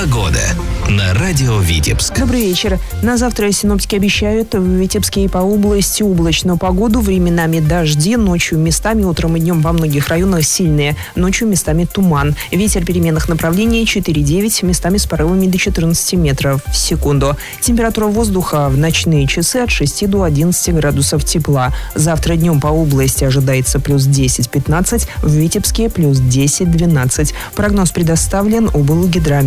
Погода на радио Витебск. Добрый вечер. На завтра синоптики обещают в Витебске и по области облачную погоду, временами дожди, ночью местами, утром и днем во многих районах сильные, ночью местами туман. Ветер переменных направлений 4,9, местами с порывами до 14 метров в секунду. Температура воздуха в ночные часы от 6 до 11 градусов тепла. Завтра днем по области ожидается плюс 10-15, в Витебске плюс 10-12. Прогноз предоставлен облгидромет.